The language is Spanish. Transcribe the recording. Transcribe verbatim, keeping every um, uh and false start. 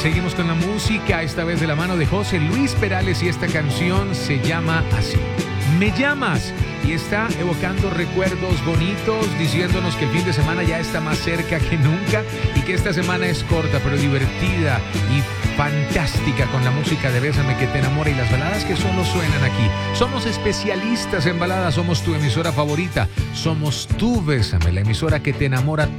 Seguimos con la música, esta vez de la mano de José Luis Perales, y esta canción se llama así: Me llamas, y está evocando recuerdos bonitos, diciéndonos que el fin de semana ya está más cerca que nunca y que esta semana es corta pero divertida y fantástica con la música de Bésame que te enamora y las baladas que solo suenan aquí. Somos especialistas en baladas, somos tu emisora favorita, somos tu Bésame, la emisora que te enamora